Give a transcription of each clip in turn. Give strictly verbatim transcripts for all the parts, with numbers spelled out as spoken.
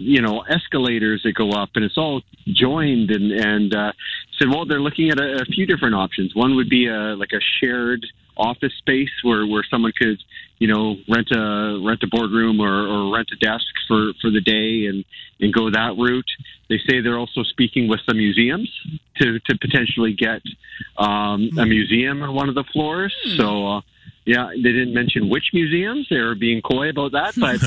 you know, escalators that go up, and it's all joined. And, and uh, said, well, they're looking at a, a few different options. One would be a, like a shared office space where, where someone could, you know, rent a rent a boardroom or, or rent a desk for, for the day and, and go that route. They say they're also speaking with some museums to, to potentially get um, a museum on one of the floors. Mm. So, uh, yeah, they didn't mention which museums. They were being coy about that, but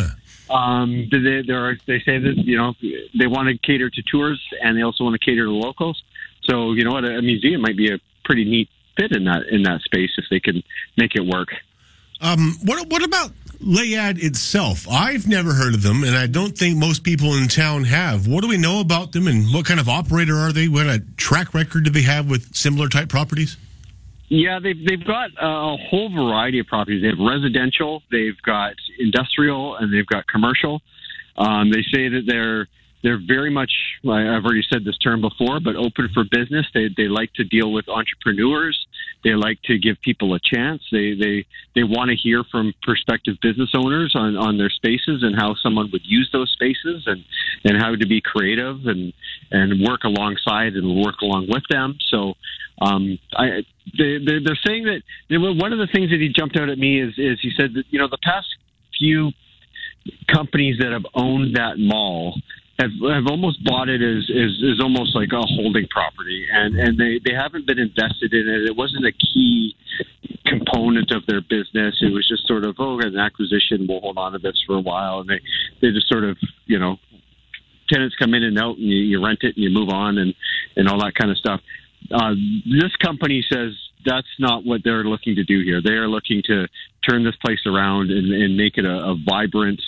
um, they, there are, they say that, you know, they want to cater to tours and they also want to cater to locals. So, you know what, a museum might be a pretty neat fit in that in that space if they can make it work. Um, what what about Layad itself? I've never heard of them, and I don't think most people in town have. What do we know about them, and what kind of operator are they? What a track record do they have with similar type properties? Yeah, they've they've got a whole variety of properties. They have residential, they've got industrial, and they've got commercial. Um, they say that they're They're very much, I've already said this term before, but open for business. They they like to deal with entrepreneurs. They like to give people a chance. They they, they want to hear from prospective business owners on, on their spaces and how someone would use those spaces and, and how to be creative and, and work alongside and work along with them. So um, I, they, they're saying that you know, one of the things that he jumped out at me is, is he said that, you know, the past few companies that have owned that mall have, have almost bought it as, as, as almost like a holding property, and, and they, they haven't been invested in it. It wasn't a key component of their business. It was just sort of, oh, an acquisition, we'll hold on to this for a while. And they, they just sort of, you know, tenants come in and out, and you, you rent it and you move on and, and all that kind of stuff. Uh, this company says that's not what they're looking to do here. They are looking to turn this place around and, and make it a, a vibrant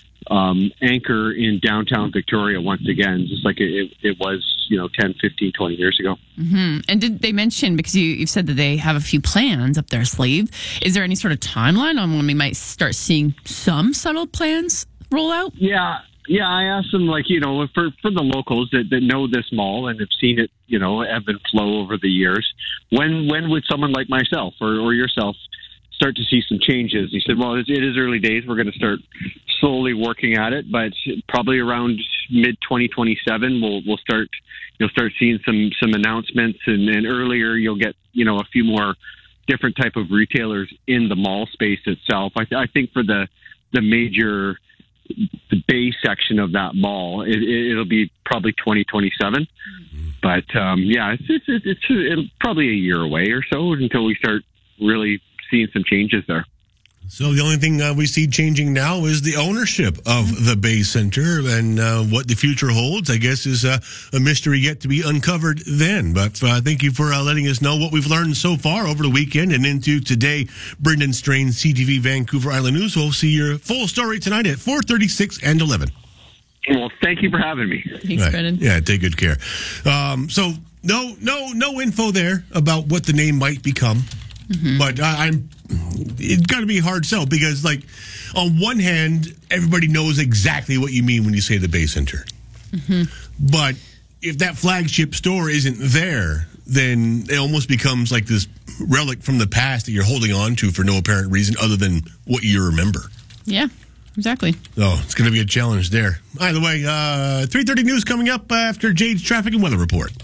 um, anchor in downtown Victoria once again, just like it, it was, you know, ten, fifteen, twenty years ago. Mm-hmm. And did they mention, because you, you've said that they have a few plans up their sleeve, is there any sort of timeline on when we might start seeing some subtle plans roll out? Yeah. Yeah, I asked them, like, you know, for, for the locals that, that know this mall and have seen it, you know, ebb and flow over the years, when when would someone like myself or, or yourself start to see some changes? He said, well, it is early days. We're going to start slowly working at it, but probably around mid twenty twenty-seven, we'll we'll start you'll start seeing some some announcements, and, and earlier you'll get, you know, a few more different type of retailers in the mall space itself. I, th- I think for the the major the bay section of that mall, it, it, it'll be probably twenty twenty-seven. But um, yeah, it's, it's, it's, it's it'll probably a year away or so until we start really seeing some changes there. So the only thing uh, we see changing now is the ownership of the Bay Center, and uh, what the future holds, I guess, is uh, a mystery yet to be uncovered then. But uh, thank you for uh, letting us know what we've learned so far over the weekend and into today. Brendan Strain, C T V Vancouver Island News. We'll see your full story tonight at four thirty-six and eleven. Well, thank you for having me. Thanks, right. Brendan. Yeah, take good care. Um, so no, no, no info there about what the name might become. Mm-hmm. But I, I'm, it's got to be a hard sell because, like, on one hand, everybody knows exactly what you mean when you say the Bay Center. Mm-hmm. But if that flagship store isn't there, then it almost becomes like this relic from the past that you're holding on to for no apparent reason other than what you remember. Yeah, exactly. So it's going to be a challenge there. Either way, uh, three thirty news coming up after Jade's traffic and weather report.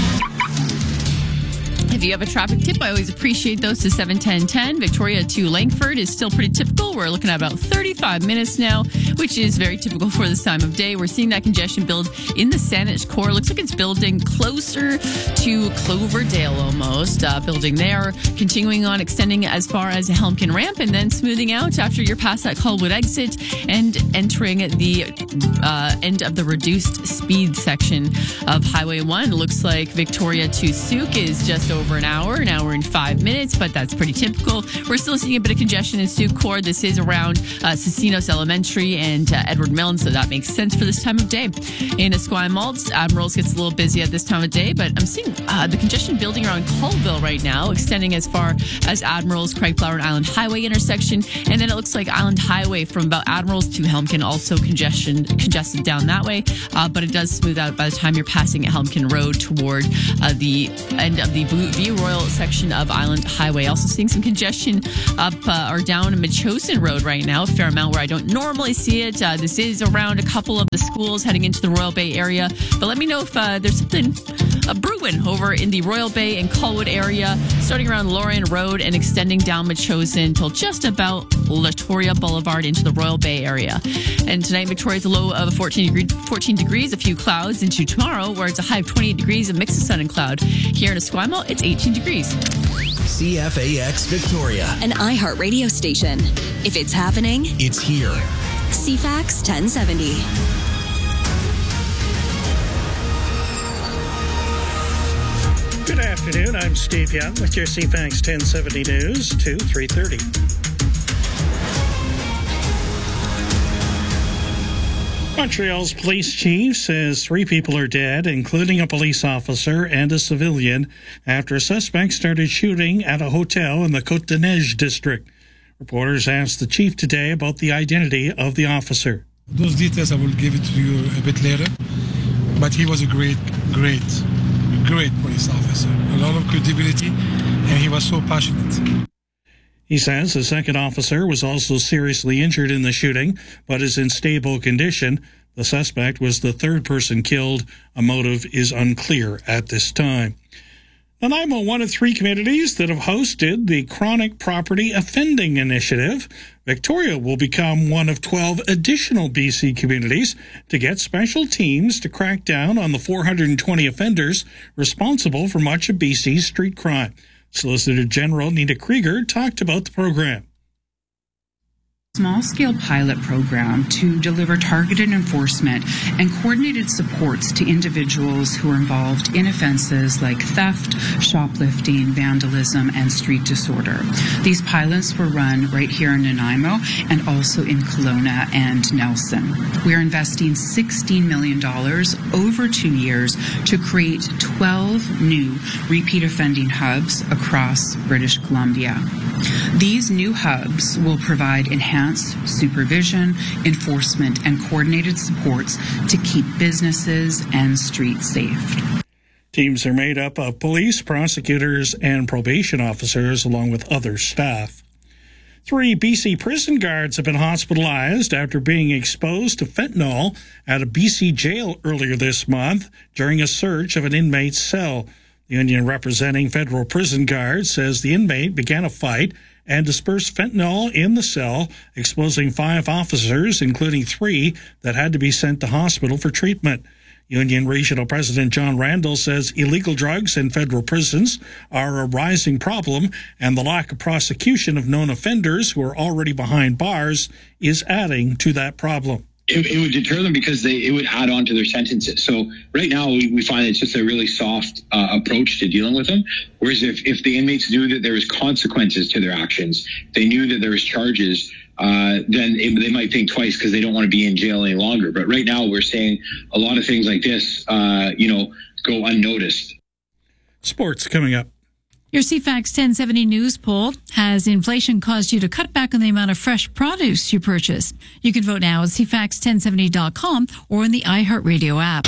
If you have a traffic tip, I always appreciate those to seven ten ten. Victoria to Langford is still pretty typical. We're looking at about thirty-five minutes now, which is very typical for this time of day. We're seeing that congestion build in the Saanich core. Looks like it's building closer to Cloverdale almost. Uh, building there, continuing on, extending as far as Helmkin Ramp, and then smoothing out after you're past that Colwood exit and entering the uh, end of the reduced speed section of Highway one. Looks like Victoria to Souk is just over an hour, an hour and five minutes, but that's pretty typical. We're still seeing a bit of congestion in Souk Core. This is around uh, Cecinos Elementary and uh, Edward Milne, so that makes sense for this time of day. In Esquimalt, Admirals gets a little busy at this time of day, but I'm seeing uh, the congestion building around Colville right now, extending as far as Admirals, Craigflower, and Island Highway intersection, and then it looks like Island Highway from about Admirals to Helmkin also congestion congested down that way, uh, but it does smooth out by the time you're passing at Helmkin Road toward uh, the end of the Blue View Royal section of Island Highway. Also seeing some congestion up uh, or down Metchosin Road right now, a fair amount where I don't normally see it. Uh, this is around a couple of the schools heading into the Royal Bay area. But let me know if uh, there's something uh, brewing over in the Royal Bay and Colwood area, starting around Lorien Road and extending down Metchosin till just about Latoria Boulevard into the Royal Bay area. And tonight, Victoria's a low of fourteen, degree, fourteen degrees, a few clouds, into tomorrow, where it's a high of twenty-eight degrees, a mix of sun and cloud. Here in Esquimalt, it's eighteen degrees. C F A X Victoria, an iHeart radio station. If it's happening, it's here. C FAX ten seventy. Good afternoon. I'm Steve Young with your C FAX ten seventy News to three thirty. Montreal's police chief says three people are dead, including a police officer and a civilian, after a suspect started shooting at a hotel in the Côte-des-Neiges district. Reporters asked the chief today about the identity of the officer. Those details I will give it to you a bit later, but he was a great, great, great police officer. A lot of credibility, and he was so passionate. He says the second officer was also seriously injured in the shooting, but is in stable condition. The suspect was the third person killed. A motive is unclear at this time. Nanaimo, one of three communities that have hosted the Chronic Property Offending Initiative. Victoria will become one of twelve additional B C communities to get special teams to crack down on the four hundred twenty offenders responsible for much of B C's street crime. Solicitor General Nita Krieger talked about the program. Small-scale pilot program to deliver targeted enforcement and coordinated supports to individuals who are involved in offenses like theft, shoplifting, vandalism, and street disorder. These pilots were run right here in Nanaimo and also in Kelowna and Nelson. We are investing sixteen million dollars over two years to create twelve new repeat offending hubs across British Columbia. These new hubs will provide enhanced supervision, enforcement, and coordinated supports to keep businesses and streets safe. Teams are made up of police, prosecutors, and probation officers, along with other staff. Three B C prison guards have been hospitalized after being exposed to fentanyl at a B C jail earlier this month during a search of an inmate's cell. The union representing federal prison guards says the inmate began a fight and dispersed fentanyl in the cell, exposing five officers, including three that had to be sent to hospital for treatment. Union Regional President John Randall says illegal drugs in federal prisons are a rising problem, and the lack of prosecution of known offenders who are already behind bars is adding to that problem. It, it would deter them because they it would add on to their sentences. So right now we, we find it's just a really soft uh, approach to dealing with them. Whereas if, if the inmates knew that there was consequences to their actions, they knew that there was charges, uh, then it, they might think twice because they don't want to be in jail any longer. But right now we're seeing a lot of things like this, uh, you know, go unnoticed. Sports coming up. Your C FAX ten seventy News poll: has inflation caused you to cut back on the amount of fresh produce you purchase? You can vote now at C FAX ten seventy dot com or in the iHeartRadio app.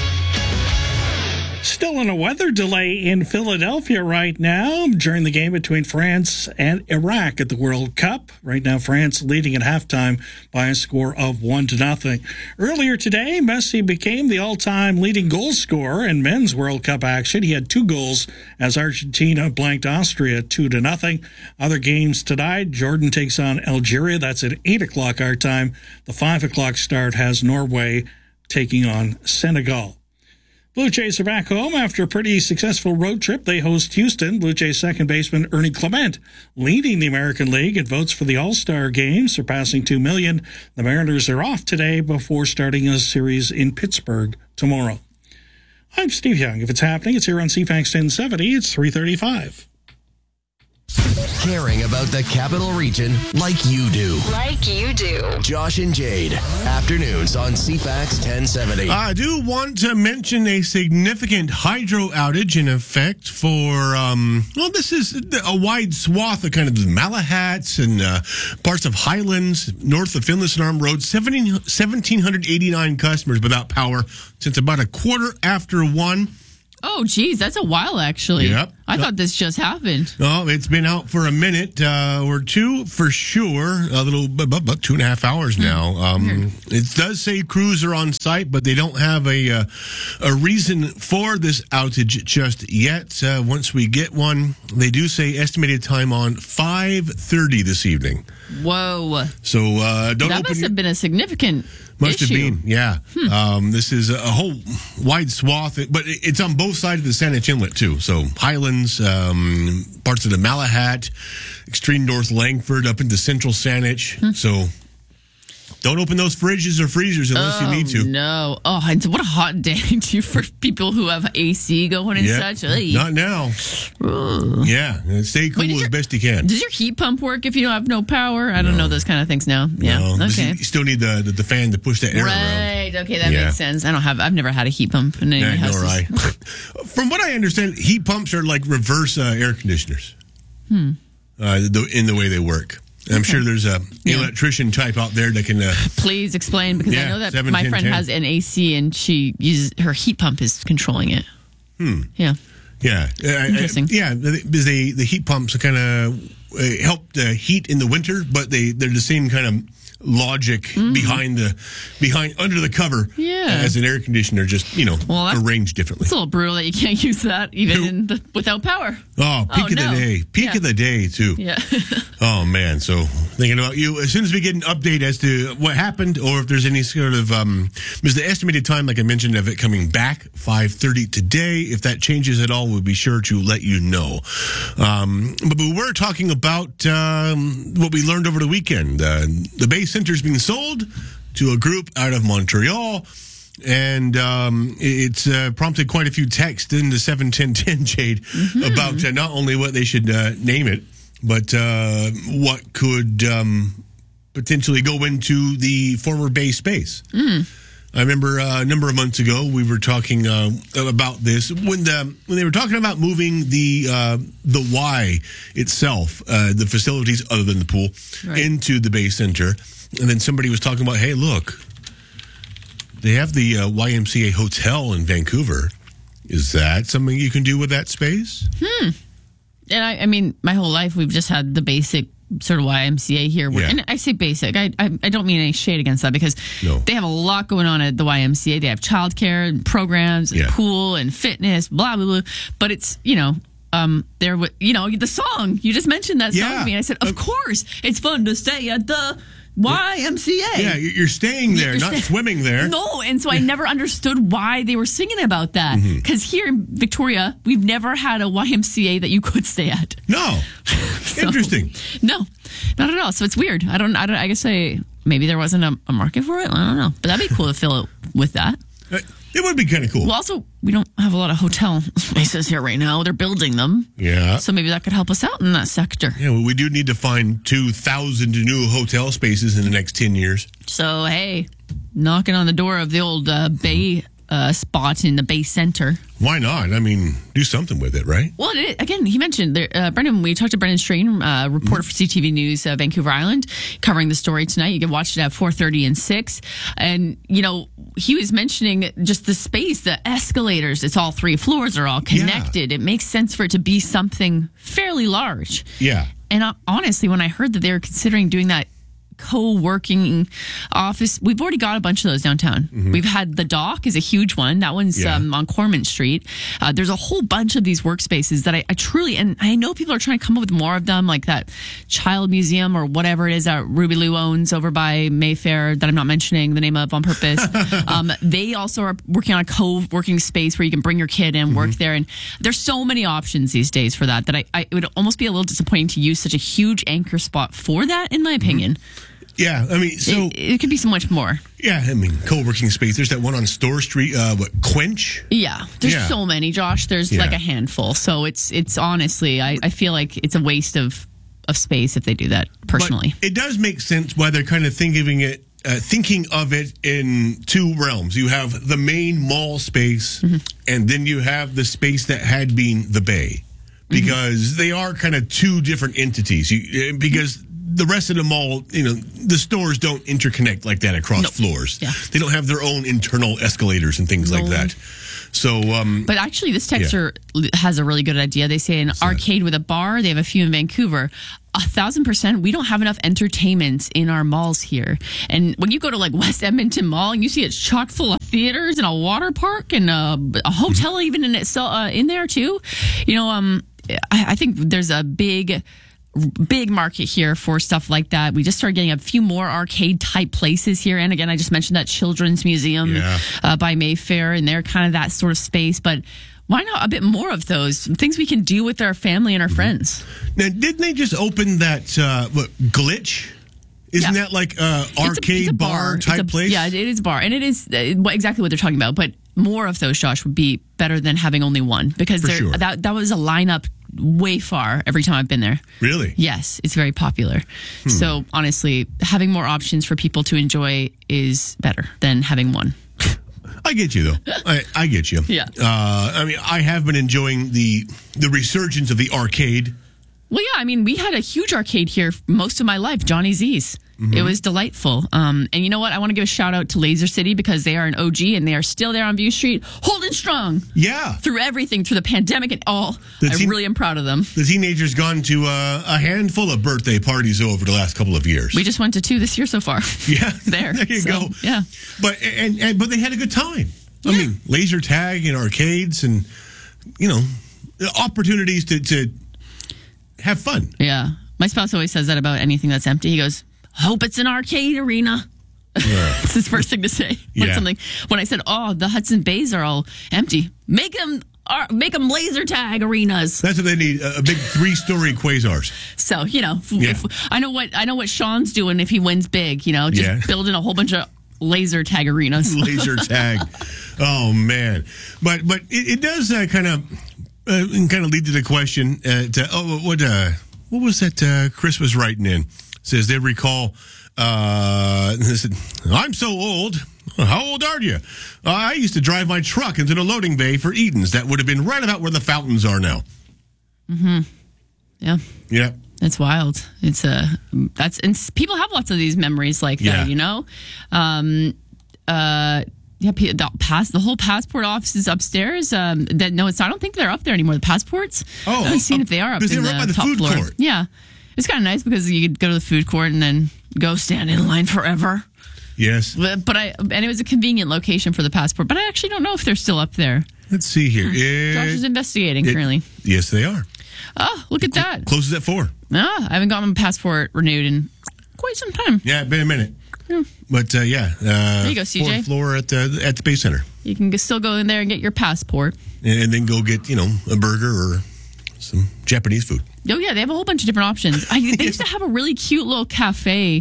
Still in a weather delay in Philadelphia right now during the game between France and Iraq at the World Cup. Right now, France leading at halftime by a score of one to nothing. Earlier today, Messi became the all-time leading goal scorer in men's World Cup action. He had two goals as Argentina blanked Austria two to nothing. Other games tonight: Jordan takes on Algeria. That's at eight o'clock our time. The five o'clock start has Norway taking on Senegal. Blue Jays are back home after a pretty successful road trip. They host Houston. Blue Jays second baseman Ernie Clement leading the American League in votes for the All-Star Game, surpassing two million. The Mariners are off today before starting a series in Pittsburgh tomorrow. I'm Steve Young. If it's happening, it's here on C FAX ten seventy. It's three thirty-five. Caring about the Capital Region like you do. Like you do. Josh and Jade, afternoons on C FAX ten seventy. I do want to mention a significant hydro outage in effect for, um, well, this is a wide swath of kind of the Malahats and uh, parts of Highlands, north of Finlayson Arm Road. one thousand seven hundred eighty-nine customers without power since about a quarter after one. Oh, geez, that's a while, actually. Yep. I thought this just happened. No, it's been out for a minute uh, or two for sure. A little, about, about two and a half hours now. Um, it does say crews are on site, but they don't have a uh, a reason for this outage just yet. Uh, once we get one, they do say estimated time on five thirty this evening. Whoa. So uh, don't that open must your- have been a significant Must issue. have been, yeah. Hmm. Um, this is a whole wide swath, but it's on both sides of the Saanich Inlet, too. So Highlands, um, parts of the Malahat, extreme north Langford, up into central Saanich. Hmm. So don't open those fridges or freezers unless oh, you need to. No. Oh, and what a hot day too for people who have A C going and Yeah. such. Ugh. Not now. Ugh. Yeah, stay cool Wait, as your- best you can. Does your heat pump work if you have no power? I don't know those kind of things now. Yeah. No, Okay. You still need the, the, the fan to push that air around. Right. Okay, that Yeah. makes sense. I don't have. I've never had a heat pump in any of my Yeah, houses. nor I. From what I understand, heat pumps are like reverse uh, air conditioners. Hmm. Uh, the, in the way they work. And I'm Okay. sure there's a Yeah. electrician type out there that can. Uh, Please explain, because Yeah, I know that seven, my ten, friend ten. has an A C and she uses her heat pump is controlling it. hmm. Yeah. Yeah. I- I- Interesting. yeah. Because they, the heat pumps kind of uh, help the heat in the winter, but they, they're the same kind of logic behind the behind under the cover Yeah. as an air conditioner, just you know Well, that's- arranged differently. It's a little brutal that you can't use that even in the, without power. Oh, peak Oh, of no. the day. Peak Yeah. of the day, too. Yeah. Oh, man. So, thinking about you, as soon as we get an update as to what happened or if there's any sort of, um, there's the estimated time, like I mentioned, of it coming back, five thirty today. If that changes at all, we'll be sure to let you know. Um, but we were talking about um, what we learned over the weekend. Uh, the Bay Center's being sold to a group out of Montreal. And um, it's uh, prompted quite a few texts in the seven ten ten, Jade, Mm-hmm. about uh, not only what they should uh, name it, but uh, what could um, potentially go into the former Bay space. Mm. I remember uh, a number of months ago we were talking uh, about this when the when they were talking about moving the uh, the Y itself, uh, the facilities other than the pool, Right. into the Bay Center, and then somebody was talking about, hey, look. They have the uh, Y M C A hotel in Vancouver. Is that something you can do with that space? Hmm. And I, I mean, my whole life we've just had the basic sort of Y M C A here. Where, Yeah. And I say basic. I, I I don't mean any shade against that because No. they have a lot going on at the Y M C A. They have childcare and programs and Yeah. pool and fitness, blah blah blah. But it's you know. Um, there, w- you know, the song you just mentioned that song Yeah. to me. And I said, of course, it's fun to stay at the Y M C A. Yeah, you're staying there, You're not stay- swimming there. No, and so I never understood why they were singing about that. Because here in Victoria, we've never had a Y M C A that you could stay at. No. So, Interesting. No, not at all. So it's weird. I don't. I don't. I guess I maybe there wasn't a, a market for it. I don't know, but that'd be cool to fill it with that. Uh, It would be kind of cool. Well, also we don't have a lot of hotel spaces here right now. They're building them, Yeah. so maybe that could help us out in that sector. Yeah, well, we do need to find two thousand new hotel spaces in the next ten years. So hey, knocking on the door of the old uh, Bay uh, spot in the Bay Center. Why not? I mean, do something with it, right? Well, it, again, he mentioned there, uh, Brendan. We talked to Brendan Strain, uh, reporter for C T V News, uh, Vancouver Island, covering the story tonight. You can watch it at four thirty and six. And you know, he was mentioning just the space, the escalators. It's all three floors are all connected. It makes sense for it to be something fairly large. Yeah. And uh, honestly, when I heard that they were considering doing that co-working office, we've already got a bunch of those downtown. We've had the Dock is a huge one. That one's Yeah. um, on Cormant Street. Uh, there's a whole bunch of these workspaces that I, I truly, and I know people are trying to come up with more of them, like that Child Museum or whatever it is that Ruby Lou owns over by Mayfair that I'm not mentioning the name of on purpose. um, they also are working on a co-working space where you can bring your kid and work there. And there's so many options these days for that that I, I it would almost be a little disappointing to use such a huge anchor spot for that, in my opinion. Yeah, I mean, so it, it could be so much more. yeah, I mean, co-working space. There's that one on Store Street, uh, what Quench? Yeah, there's Yeah. so many, Josh. There's Yeah. like a handful. So it's it's honestly, I, I feel like it's a waste of of space if they do that. Personally, But it does make sense why they're kind of thinking it, uh, thinking of it in two realms. You have the main mall space, and then you have the space that had been the Bay, because they are kind of two different entities. You, because the rest of the mall, you know, the stores don't interconnect like that across Nope. floors. Yeah. They don't have their own internal escalators and things like No. that. So, um, But actually, this texter has a really good idea. They say an arcade with a bar. They have a few in Vancouver. A thousand percent. We don't have enough entertainment in our malls here. And when you go to like West Edmonton Mall and you see it's chock full of theaters and a water park and a, a hotel mm-hmm. even in itself uh, in there too. You know, um, I, I think there's a big. big market here for stuff like that. We just started getting a few more arcade type places here. And again, I just mentioned that Children's Museum Yeah. uh, by Mayfair, and they're kind of that sort of space. But why not a bit more of those things we can do with our family and our friends? now, didn't they just open that uh, what, Glitch? Isn't Yeah. that like a It's a- arcade it's a bar It's type a- place? Yeah, it is a bar. And it is uh, what- exactly what they're talking about. But more of those, Josh, would be better than having only one. Because For there- sure. that, that was a lineup way far every time I've been there. Really? Yes, it's very popular. Hmm. So honestly, having more options for people to enjoy is better than having one. I get you though. I, I get you. Yeah. Uh, I mean, I have been enjoying the the resurgence of the arcade. Well, yeah, I mean, we had a huge arcade here most of my life, Johnny Z's. Mm-hmm. It was delightful. Um, and you know what? I want to give a shout out to Laser City because they are an O G and they are still there on View Street, holding strong Yeah. through everything, through the pandemic and all. The I teen- really am proud of them. The teenagers gone to uh, a handful of birthday parties over the last couple of years. We just went to two this year so far. yeah, there. there you So, go. Yeah. But and, and but they had a good time. I mean, laser tag and arcades and you know opportunities to to have fun. Yeah. My spouse always says that about anything that's empty. He goes, hope it's an arcade arena. It's his first thing to say. When Yeah. something when I said, "Oh, the Hudson Bays are all empty. Make them uh, make them laser tag arenas." That's what they need: a, a big three-story quasars. So you know, if, Yeah. if, I know what I know what Sean's doing if he wins big. You know, just Yeah. building a whole bunch of laser tag arenas. Laser tag. Oh man, but but it, it does uh, kind of uh, kind of lead to the question. Uh, to, oh, what uh, what was that? Uh, Chris was writing in. Says they recall. Uh, I'm so old. How old are you? Uh, I used to drive my truck into the loading bay for Eden's. That would have been right about where the fountains are now. Mm-hmm. Yeah. Yeah. It's wild. It's a that's and s- people have lots of these memories like Yeah. that, you know. Um, uh, yeah, p- the pass the whole passport office is upstairs. Um, that no, it's I don't think they're up there anymore. The passports. Oh, I haven't seen uh, if they are up because in they're the, right by the top food floor. court. Yeah, it's kind of nice because you could go to the food court and then go stand in line forever. Yes. But, but I and it was a convenient location for the passport. But I actually don't know if they're still up there. Let's see here. It- Josh is investigating it- currently. Yes, they are. Oh, look at that. Closes at four. Ah, I haven't gotten my passport renewed in quite some time. Yeah, been a minute. Yeah. But uh, yeah, uh, There you go, C J. fourth floor at the at the Bay Center, You can g- still go in there and get your passport. and, and then go get you know a burger or some Japanese food. Oh yeah, they have a whole bunch of different options. I, they used to have a really cute little cafe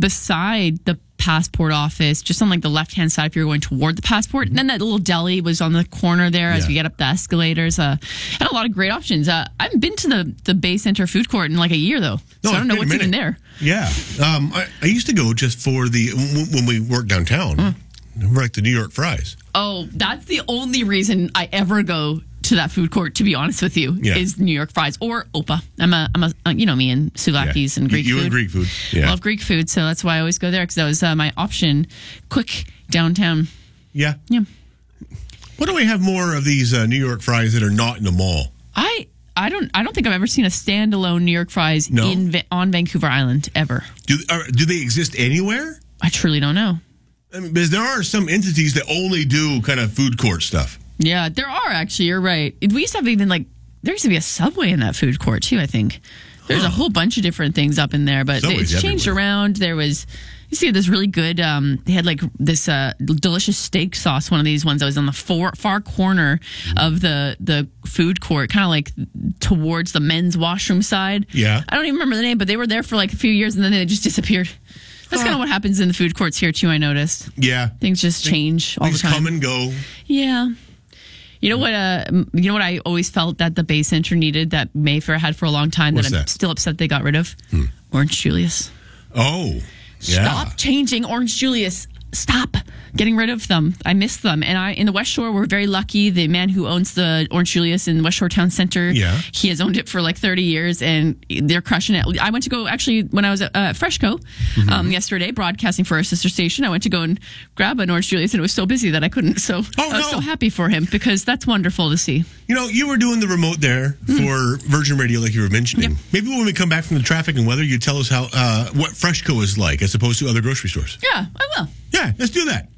beside the passport office, just on like the left hand side if you're going toward the passport. And then that little deli was on the corner there as Yeah. we get up the escalators. Uh, and a lot of great options. Uh, I haven't been to the the Bay Center food court in like a year though, No, so I don't know it's what's been a even minute. there. Yeah, um, I, I used to go just for the w- when we worked downtown, Hmm. like the New York fries. Oh, that's the only reason I ever go to that food court. To be honest with you, Yeah. is New York fries or Opa. I'm a, I'm a, uh, you know me and souvlaki's Yeah. and Greek you food. and Greek food. Yeah, Love Greek food, so that's why I always go there because that was uh, my option. Quick downtown. yeah. Yeah, Why don't we have more of these uh, New York fries that are not in the mall? I I don't I don't think I've ever seen a standalone New York fries No? in Va- on Vancouver Island ever. Do are, do they exist anywhere? I truly don't know. I mean, because there are some entities that only do kind of food court stuff. Yeah, there are actually. You're right. We used to have even like there used to be a Subway in that food court too. I think there's a whole bunch of different things up in there, but Subway's it's changed everywhere. around. There was. You see this really good, um, they had like this uh, delicious steak sauce, one of these ones that was on the far, far corner of the, the food court, kind of like towards the men's washroom side. Yeah. I don't even remember the name, but they were there for like a few years and then they just disappeared. That's kind of what happens in the food courts here too, I noticed. Yeah, Things just change all the things time. come and go. Yeah. You know what? Uh, you know what? I always felt that the Bay Center needed that Mayfair had for a long time. What's that I'm that? still upset they got rid of. Orange Julius. Oh, yeah. Stop changing Orange Julius. stop getting rid of them. I miss them. And I in the West Shore, we're very lucky. The man who owns the Orange Julius in West Shore Town Center, yeah. he has owned it for like thirty years, and they're crushing it. I went to go, actually, when I was at uh, Freshco mm-hmm. um, yesterday, broadcasting for our sister station, I went to go and grab an Orange Julius, and it was so busy that I couldn't. So oh, I was no. so happy for him, because that's wonderful to see. You know, you were doing the remote there mm. for Virgin Radio, like you were mentioning. Yep. Maybe when we come back from the traffic and weather, you tell us how uh, what Freshco is like as opposed to other grocery stores. Yeah, I will. Yeah, let's do that.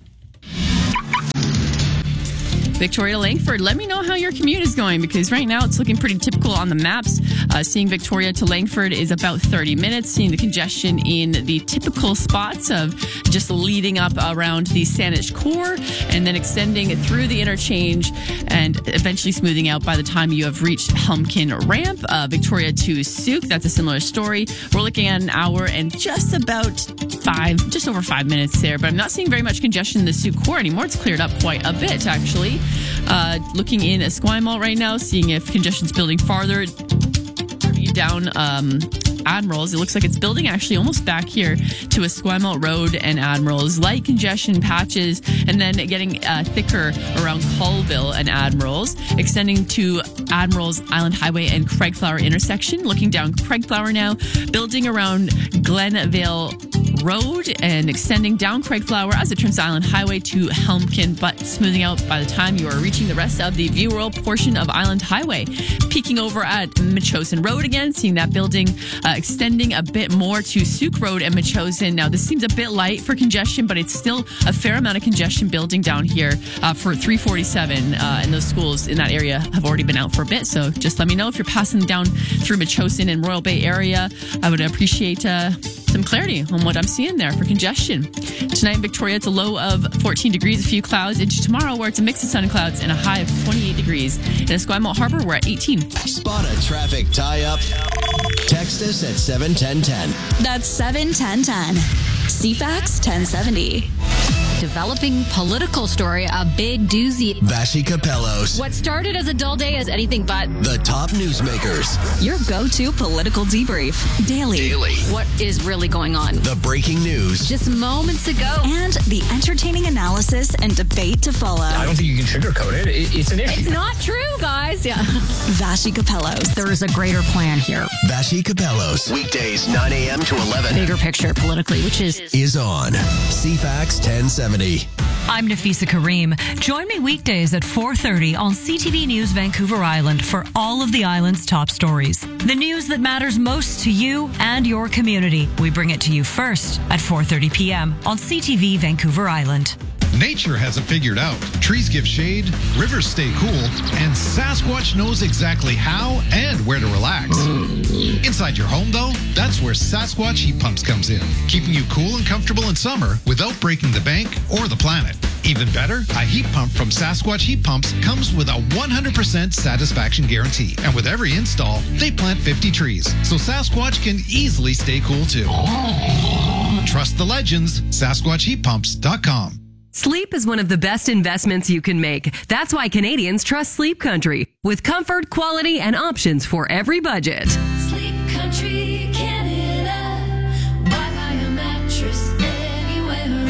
Victoria Langford, let me know how your commute is going, because right now it's looking pretty typical on the maps. Uh, seeing Victoria to Langford is about thirty minutes. Seeing the congestion in the typical spots of just leading up around the Saanich core and then extending through the interchange and eventually smoothing out by the time you have reached Helmkin Ramp. Uh, Victoria to Souk, that's a similar story. We're looking at an hour and just about five, just over five minutes there, but I'm not seeing very much congestion in the Souk core anymore. It's cleared up quite a bit, actually. Uh, looking in Esquimalt right now, seeing if congestion's building farther down um, Admirals. It looks like it's building actually almost back here to Esquimalt Road and Admirals. Light congestion patches, and then getting uh, thicker around Colville and Admirals, extending to Admirals Island Highway and Craigflower intersection. Looking down Craigflower now, building around Glenvale Road and extending down Craigflower as it turns to Island Highway to Helmkin, but smoothing out by the time you are reaching the rest of the View World portion of Island Highway. Peaking over at Metchosin Road again, seeing that building uh, extending a bit more to Souk Road and Metchosin. Now, this seems a bit light for congestion, but it's still a fair amount of congestion building down here uh, for three forty-seven, uh, and those schools in that area have already been out for a bit, so just let me know if you're passing down through Metchosin and Royal Bay area. I would appreciate uh, some clarity on what I'm seeing there for congestion. Tonight in Victoria, it's a low of fourteen degrees, a few clouds. Into tomorrow, where it's a mix of sun and clouds and a high of twenty-eight degrees. In Esquimalt Harbor, we're at eighteen. Spot a traffic tie-up. Text us at seven ten ten. That's seven ten ten. C FAX ten seventy. Developing political story, a big doozy. Vashi Capellos. What started as a dull day is anything but. The top newsmakers. Your go-to political debrief. Daily. Daily. What is really going on? The breaking news. Just moments ago. And the entertaining analysis and debate to follow. I don't think you can sugarcoat it. it it's an issue. It's not true, guys. Yeah. Vashi Capellos. There is a greater plan here. Vashi Capellos. Weekdays, nine a.m. to eleven. Bigger picture politically, which is... Is on C FAX ten seventy. I'm Nafisa Kareem. Join me weekdays at four thirty on C T V News Vancouver Island for all of the island's top stories. The news that matters most to you and your community. We bring it to you first at four thirty p.m. on C T V Vancouver Island. Nature has it figured out. Trees give shade, rivers stay cool, and Sasquatch knows exactly how and where to relax. Inside your home, though, that's where Sasquatch Heat Pumps comes in, keeping you cool and comfortable in summer without breaking the bank or the planet. Even better, a heat pump from Sasquatch Heat Pumps comes with a one hundred percent satisfaction guarantee. And with every install, they plant fifty trees, so Sasquatch can easily stay cool too. Trust the legends, Sasquatch Heat Pumps dot com. Sleep is one of the best investments you can make. That's why Canadians trust Sleep Country, with comfort, quality, and options for every budget. Sleep Country, Canada. Buy a mattress anywhere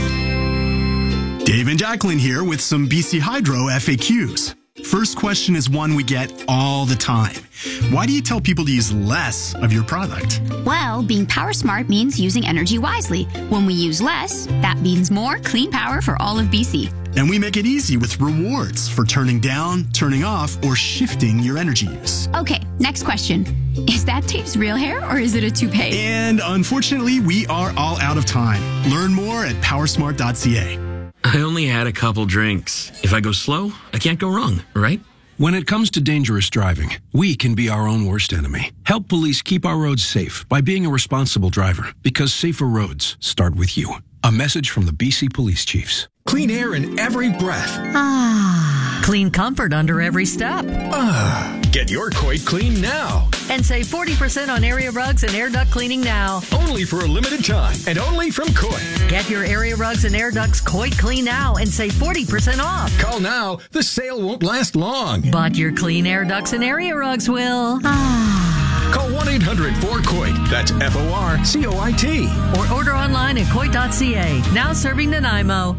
else. Dave and Jacqueline here with some B C Hydro F A Qs. First question is one we get all the time. Why do you tell people to use less of your product? Well, being power smart means using energy wisely. When we use less, that means more clean power for all of B C. And we make it easy with rewards for turning down, turning off, or shifting your energy use. Okay, next question. Is that Dave's real hair or is it a toupee? And unfortunately, we are all out of time. Learn more at power smart dot c a. I only had a couple drinks. If I go slow, I can't go wrong, right? When it comes to dangerous driving, we can be our own worst enemy. Help police keep our roads safe by being a responsible driver, because safer roads start with you. A message from the B C Police Chiefs. Clean air in every breath. Ah. Clean comfort under every step. Ah. Get your Coit clean now. And save forty percent on area rugs and air duct cleaning now. Only for a limited time and only from Coit. Get your area rugs and air ducts Coit clean now and save forty percent off. Call now. The sale won't last long. But your clean air ducts and area rugs will. Ah. Call one eight hundred four C O I T. That's F O R C O I T. Or order online at coit dot c a. Now serving Nanaimo.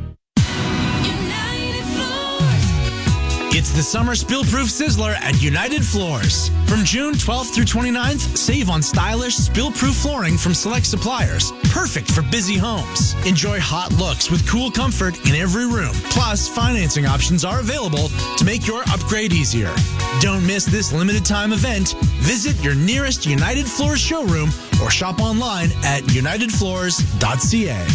It's the Summer Spill-Proof Sizzler at United Floors. From June twelfth through twenty-ninth, save on stylish, spill-proof flooring from select suppliers. Perfect for busy homes. Enjoy hot looks with cool comfort in every room. Plus, financing options are available to make your upgrade easier. Don't miss this limited time event. Visit your nearest United Floors showroom or shop online at united floors dot c a.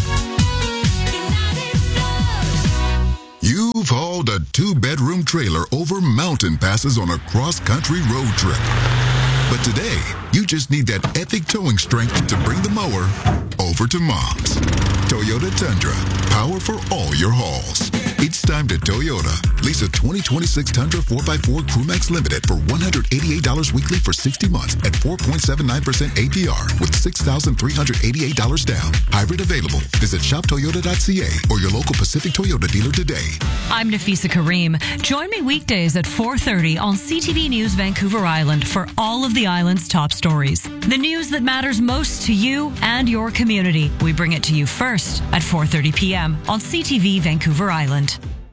You've hauled a two-bedroom trailer over mountain passes on a cross-country road trip. But today, you just need that epic towing strength to bring the mower over to Mom's. Toyota Tundra, power for all your hauls. It's time to Toyota. Lease a twenty twenty-six Tundra four by four Crewmax Limited for one hundred eighty-eight dollars weekly for sixty months at four point seven nine percent A P R with six thousand three hundred eighty-eight dollars down. Hybrid available. Visit shop toyota dot c a or your local Pacific Toyota dealer today. I'm Nafisa Kareem. Join me weekdays at four thirty on C T V News Vancouver Island for all of the island's top stories. The news that matters most to you and your community. We bring it to you first at four thirty p.m. on C T V Vancouver Island.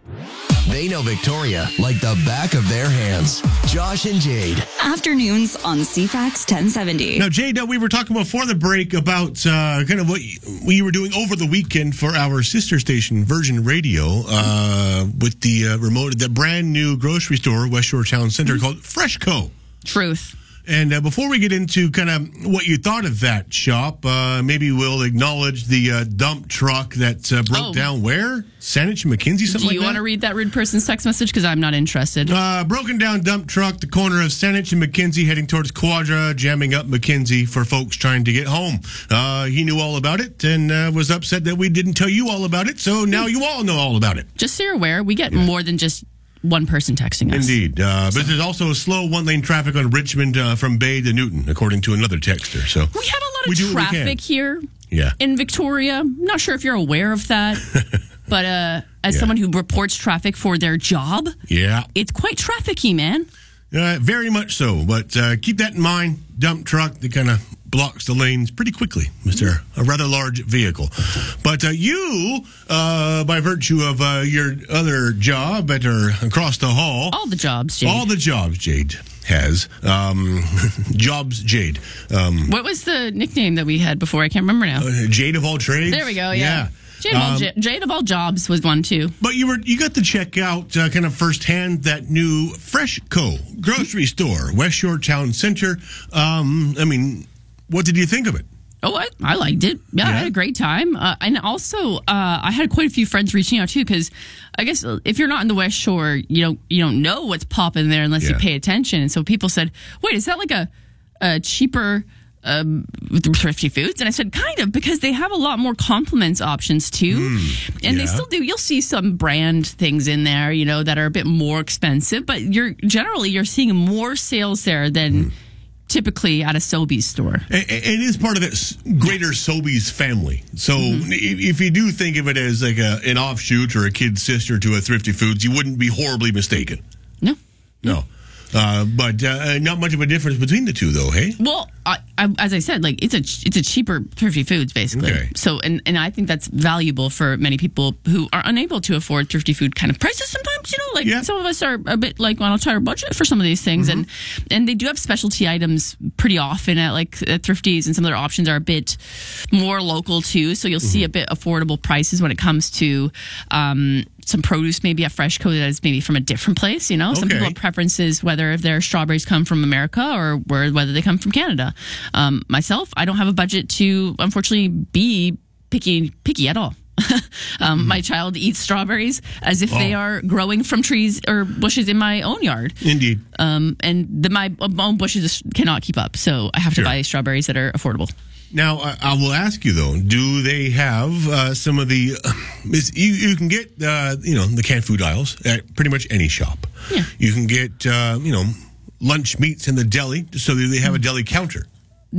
They know Victoria like the back of their hands. Josh and Jade. Afternoons on C FAX ten seventy. Now, Jade, uh, we were talking before the break about uh, kind of what you, what you were doing over the weekend for our sister station, Virgin Radio, uh, with the uh, remote, the brand new grocery store, West Shore Town Center, mm-hmm. called Freshco. Truth. And uh, before we get into kind of what you thought of that shop, uh, maybe we'll acknowledge the uh, dump truck that uh, broke oh. down where? Saanich and McKenzie, something like Do you that? want to read that rude person's text message? Because I'm not interested. Uh, broken down dump truck, the corner of Saanich and McKenzie, heading towards Quadra, jamming up McKenzie for folks trying to get home. Uh, he knew all about it and uh, was upset that we didn't tell you all about it, so now you all know all about it. Just so you're aware, we get yeah. more than just one person texting us. Indeed. Uh, but there's also slow one-lane traffic on Richmond uh, from Bay to Newton, according to another texter. So we had a lot of traffic here yeah. in Victoria. I'm not sure if you're aware of that. But uh, as yeah. someone who reports traffic for their job, yeah, it's quite trafficy, man. Uh, very much so. But uh, keep that in mind. Dump truck that kind of blocks the lanes pretty quickly, Mister A rather large vehicle. But uh, you, uh, by virtue of uh, your other job at or across the hall, all the jobs, Jade. all the jobs Jade has, um, jobs Jade. Um, what was the nickname that we had before? I can't remember now. Uh, Jade of all trades. There we go. Yeah. yeah. Jade of, all, um, Jade of all jobs was one too. But you were you got to check out uh, kind of firsthand that new Freshco grocery store, West Shore Town Center. Um, I mean, what did you think of it? Oh, I, I liked it. Yeah, yeah, I had a great time. Uh, and also, uh, I had quite a few friends reaching out too, because I guess if you're not in the West Shore, you don't you don't know what's popping there unless yeah. you pay attention. And so people said, "Wait, is that like a, a cheaper?" Um, with Thrifty Foods, and I said kind of, because they have a lot more compliments options too, mm, and yeah. they still do. You'll see some brand things in there, you know, that are a bit more expensive, but you're generally you're seeing more sales there than mm. typically at a Sobeys store. It, it is part of that greater Sobeys family. So mm-hmm. if you do think of it as like a, an offshoot or a kid sister to a Thrifty Foods, you wouldn't be horribly mistaken. No, no. Uh, but uh, not much of a difference between the two, though, hey? Well, I, I, as I said, like it's a it's a cheaper Thrifty Foods, basically. Okay. So, and, and I think that's valuable for many people who are unable to afford Thrifty Food kind of prices sometimes, you know? Like yeah. some of us are a bit like on a tighter budget for some of these things. Mm-hmm. And and they do have specialty items pretty often at like at Thrifties, and some of their options are a bit more local, too. So you'll mm-hmm. see a bit affordable prices when it comes to um, some produce, maybe at Freshco that is maybe from a different place, you know? Some okay. people have preferences whether if their strawberries come from America or where, whether they come from Canada. Um, myself, I don't have a budget to, unfortunately, be picky picky at all. um, mm. My child eats strawberries as if oh. they are growing from trees or bushes in my own yard. Indeed. Um, and the, my own bushes cannot keep up, so I have to sure. buy strawberries that are affordable. Now, I, I will ask you, though, do they have uh, some of the... Uh, you, you can get, uh, you know, the canned food aisles at pretty much any shop. Yeah. You can get, uh, you know, lunch meats in the deli, so they have a deli counter. No.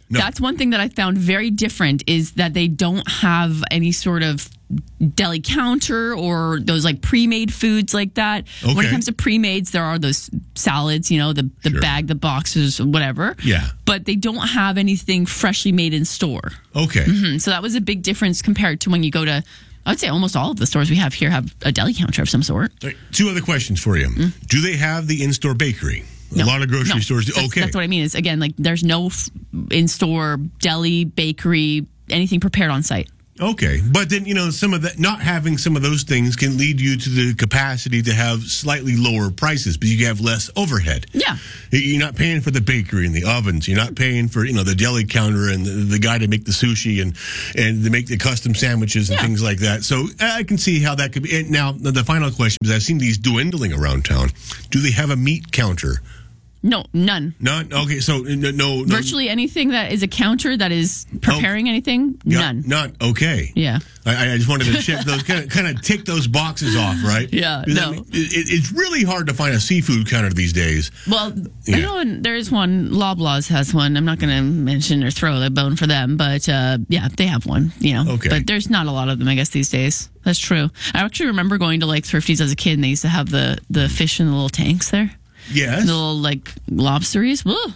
No. That's one thing that I found very different is that they don't have any sort of deli counter or those like pre-made foods like that. Okay. When it comes to pre-mades, there are those salads, you know, the, the Sure. bag, the boxes, whatever. Yeah. But they don't have anything freshly made in store. Okay. hmm So that was a big difference compared to when you go to, I would say almost all of the stores we have here have a deli counter of some sort. All right, two other questions for you. Do they have the in-store bakery? A No. lot of grocery No. stores do. That's, Okay. that's what I mean. Is again, like there's no f- in-store deli, bakery, anything prepared on site. Okay, but then you know some of that not having some of those things can lead you to the capacity to have slightly lower prices, but you have less overhead. Yeah, you're not paying for the bakery and the ovens. You're not paying for you know the deli counter and the, the guy to make the sushi and and to make the custom sandwiches and Yeah. things like that. So I can see how that could be. And now the final question is: I've seen these dwindling around town. Do they have a meat counter? No, none. None. Okay, so no, no, no Virtually anything that is a counter that is preparing anything, none. None. Okay. Yeah. I, I just wanted to check those, kind of, kind of tick those boxes off, right? Yeah, Because, I no. mean, it, it's really hard to find a seafood counter these days. Well, Yeah. I know and there's one. Loblaws has one. I'm not going to mention or throw the bone for them, but uh, yeah, they have one. You know, Okay. but there's not a lot of them, I guess, these days. That's true. I actually remember going to like Thrifties as a kid, and they used to have the the fish in the little tanks there. Yes. The little like lobsteries. Whoa.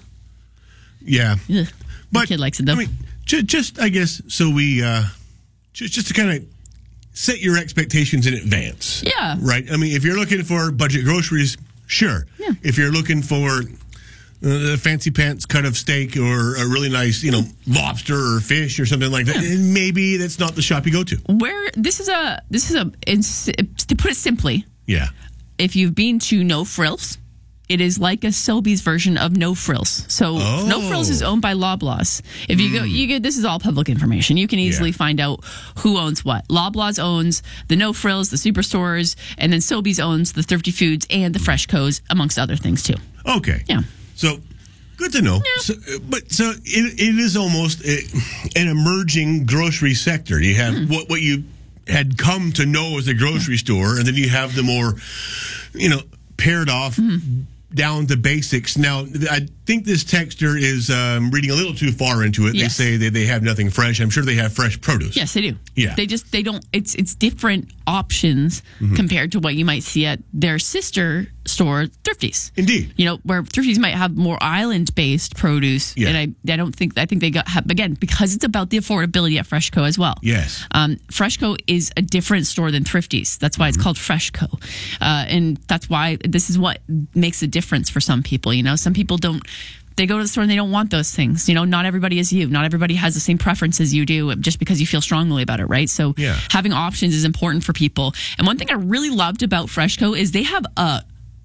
Yeah. Ugh. But kid likes it though. I mean, ju- just I guess so we uh, just just to kind of set your expectations in advance. Yeah. Right. I mean, if you're looking for budget groceries, sure. Yeah. If you're looking for uh, a fancy pants cut of steak or a really nice, you know, lobster or fish or something like that, and maybe that's not the shop you go to. Where this is a this is a ins- to put it simply, Yeah. if you've been to No Frills, it is like a Sobeys version of No Frills. So Oh. No Frills is owned by Loblaws. If you go, you get this is all public information. You can easily Yeah. find out who owns what. Loblaws owns the No Frills, the Superstores, and then Sobeys owns the Thrifty Foods and the Freshcos, amongst other things too. Okay. Yeah. So good to know. So, uh, but so it, it is almost a, an emerging grocery sector. You have what what you had come to know as a grocery store, and then you have the more, you know, paired off. Down to basics. Now, I think this texter is um, reading a little too far into it. Yes. They say that they have nothing fresh. I'm sure they have fresh produce. Yes, they do. Yeah. They just they don't. It's it's different options Mhm. compared to what you might see at their sister store, Thrifties. Indeed. You know, where Thrifties might have more island based produce, Yeah. and I I don't think I think they got have, again because it's about the affordability at Freshco as well. Yes. Um, Freshco is a different store than Thrifties. That's why it's Mm-hmm. called Freshco, uh, and that's why this is what makes a difference for some people. You know, some people don't. They go to the store and they don't want those things. You know, not everybody is you. Not everybody has the same preferences you do just because you feel strongly about it, right? So Yeah. having options is important for people. And one thing I really loved about Freshco is they have a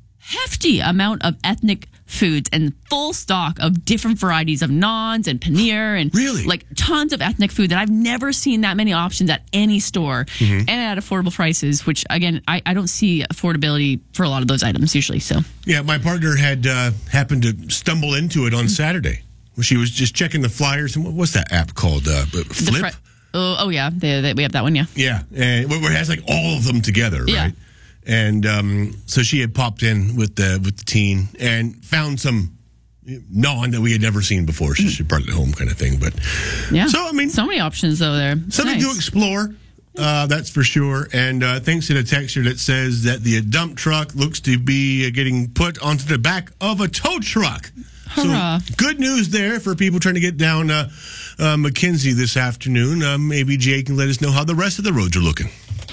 hefty amount of ethnic foods and full stock of different varieties of naans and paneer and Really? like tons of ethnic food that I've never seen that many options at any store Mhm. and at affordable prices, which again, I, I don't see affordability for a lot of those items usually. So Yeah, my partner had uh, happened to stumble into it on Saturday. She was just checking the flyers. And what- what's that app called? Uh, The Flip? fre- oh, oh yeah, they, they, we have that one. Yeah. Yeah, and where it has like all of them together, Yeah. right? And um, so she had popped in with the with the teen and found some naan that we had never seen before. She, she brought it home, kind of thing. But Yeah. so I mean, so many options though there. something to Nice. explore. Uh, that's for sure. And uh, thanks to the texture that says that the dump truck looks to be uh, getting put onto the back of a tow truck. Hurrah. So good news there for people trying to get down uh, uh, McKenzie this afternoon. Uh, maybe Jay can let us know how the rest of the roads are looking.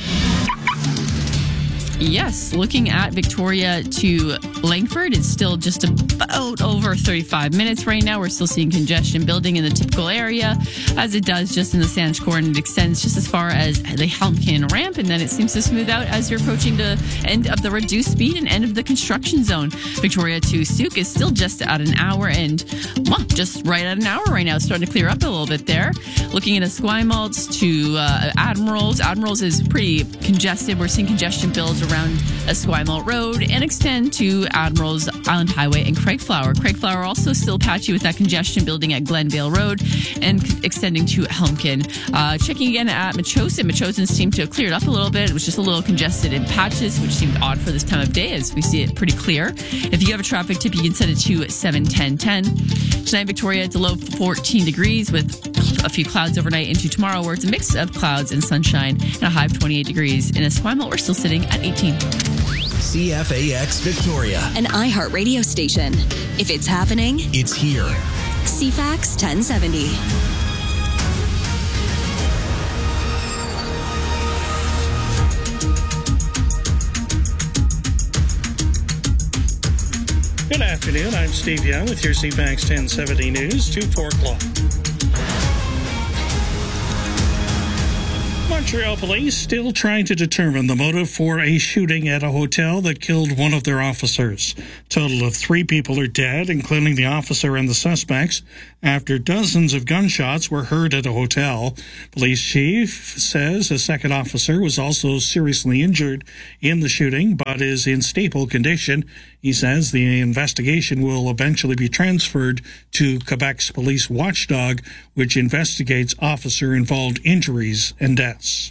Yes, looking at Victoria to Langford, it's still just about over thirty-five minutes right now. We're still seeing congestion building in the typical area, as it does just in the Sanchcore, and it extends just as far as the Helmkin ramp, and then it seems to smooth out as you're approaching the end of the reduced speed and end of the construction zone. Victoria to Suk is still just at an hour, and well, just right at an hour right now. It's starting to clear up a little bit there. Looking at Esquimalt to uh, Admirals. Admirals is pretty congested. We're seeing congestion builds around around Esquimalt Road and extend to Admirals Island Highway and Craigflower. Craigflower also still patchy with that congestion building at Glenvale Road and c- extending to Helmkin. Uh, checking again at Metchosin. Metchosin seemed to have cleared up a little bit. It was just a little congested in patches, which seemed odd for this time of day as we see it pretty clear. If you have a traffic tip, you can send it to seven ten ten. Tonight, Victoria, it's a low of fourteen degrees with a few clouds overnight into tomorrow, where it's a mix of clouds and sunshine and a high of twenty-eight degrees. In Esquimalt, we're still sitting at eighteen. C F A X Victoria. An iHeart radio station. If it's happening, It's here. C FAX ten seventy. Good afternoon. I'm Steve Young with your C FAX ten seventy News to four o'clock. Montreal police still trying to determine the motive for a shooting at a hotel that killed one of their officers. Total of three people are dead, including the officer and the suspects, after dozens of gunshots were heard at a hotel. Police chief says a second officer was also seriously injured in the shooting, but is in stable condition. He says the investigation will eventually be transferred to Quebec's police watchdog, which investigates officer-involved injuries and deaths.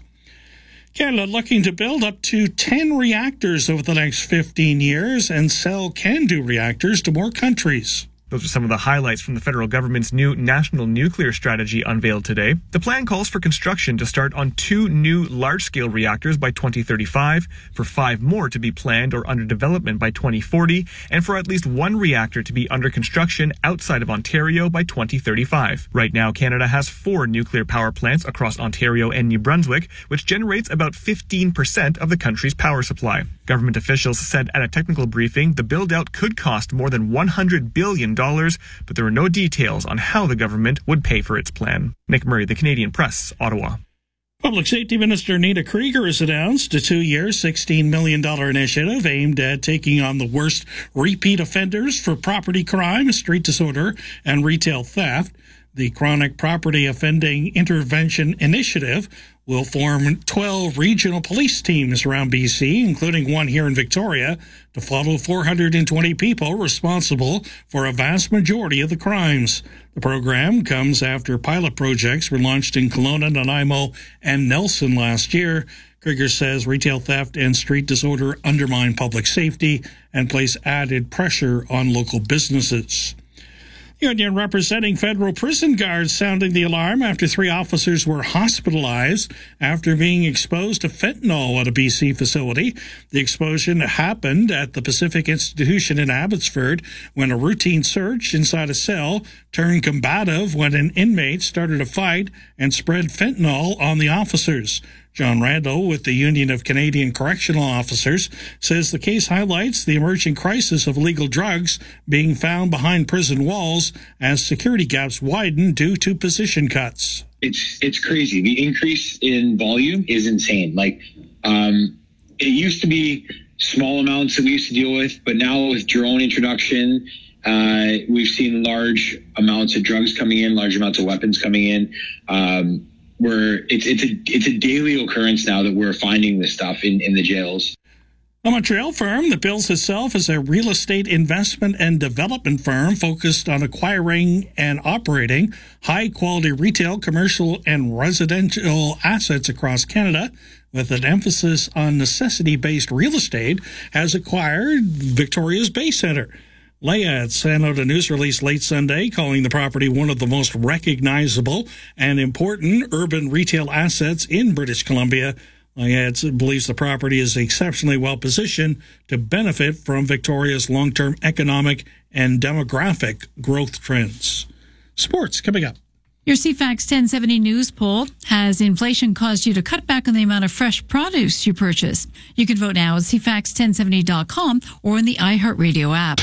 Canada looking to build up to ten reactors over the next fifteen years and sell CANDU reactors to more countries. Those are some of the highlights from the federal government's new national nuclear strategy unveiled today. The plan calls for construction to start on two new large-scale reactors by twenty thirty-five, for five more to be planned or under development by twenty forty, and for at least one reactor to be under construction outside of Ontario by twenty thirty-five. Right now, Canada has four nuclear power plants across Ontario and New Brunswick, which generates about fifteen percent of the country's power supply. Government officials said at a technical briefing the build-out could cost more than one hundred billion dollars, but there were no details on how the government would pay for its plan. Nick Murray, The Canadian Press, Ottawa. Public Safety Minister Nita Krieger has announced a two-year, sixteen million dollars initiative aimed at taking on the worst repeat offenders for property crime, street disorder, and retail theft. The Chronic Property Offending Intervention Initiative will form twelve regional police teams around B C, including one here in Victoria, to follow four hundred twenty people responsible for a vast majority of the crimes. The program comes after pilot projects were launched in Kelowna, Nanaimo, and Nelson last year. Krieger says retail theft and street disorder undermine public safety and place added pressure on local businesses. Union representing federal prison guards sounding the alarm after three officers were hospitalized after being exposed to fentanyl at a B C facility. The explosion happened at the Pacific Institution in Abbotsford when a routine search inside a cell turned combative when an inmate started a fight and spread fentanyl on the officers. John Randall with the Union of Canadian Correctional Officers says the case highlights the emerging crisis of illegal drugs being found behind prison walls as security gaps widen due to position cuts. It's it's crazy. The increase in volume is insane. Like, um, it used to be small amounts that we used to deal with, but now with drone introduction, uh, we've seen large amounts of drugs coming in, large amounts of weapons coming in. Um, Where it's it's a it's a daily occurrence now that we're finding this stuff in, in the jails. A Montreal firm that bills itself as a real estate investment and development firm focused on acquiring and operating high-quality retail, commercial, and residential assets across Canada, with an emphasis on necessity-based real estate, has acquired Victoria's Bay Centre. Layad sent out a news release late Sunday calling the property one of the most recognizable and important urban retail assets in British Columbia. Layad believes the property is exceptionally well positioned to benefit from Victoria's long-term economic and demographic growth trends. Sports coming up. Your C FAX ten seventy News poll: has inflation caused you to cut back on the amount of fresh produce you purchase? You can vote now at C FAX ten seventy dot com or in the iHeartRadio app.